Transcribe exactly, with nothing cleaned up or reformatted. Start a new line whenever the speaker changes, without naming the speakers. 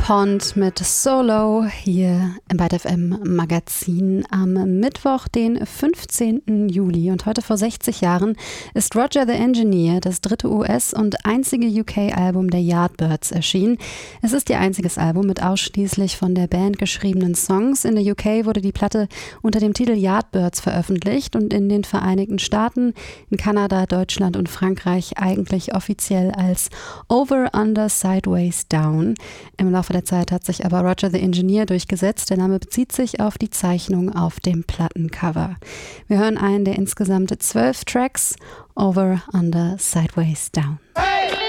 Pond mit Solo hier im Byte F M Magazin am Mittwoch, den fünfzehnten Juli. Und heute vor sechzig Jahren ist Roger the Engineer, das dritte U S- und einzige U K-Album der Yardbirds, erschienen. Es ist ihr einziges Album mit ausschließlich von der Band geschriebenen Songs. In der U K wurde die Platte unter dem Titel Yardbirds veröffentlicht und in den Vereinigten Staaten, in Kanada, Deutschland und Frankreich eigentlich offiziell als Over, Under, Sideways, Down. Im Laufe der Zeit hat sich aber Roger the Engineer durchgesetzt. Der Name bezieht sich auf die Zeichnung auf dem Plattencover. Wir hören einen der insgesamt zwölf Tracks, Over, Under, Sideways, Down.
Hey!